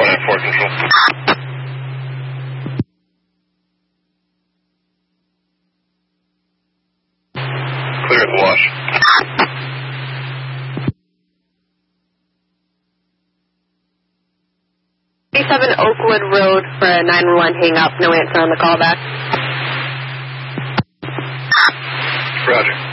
494 control. Clear the wash. 87 Oakwood Road for a 911 hang up. No answer on the callback. Roger.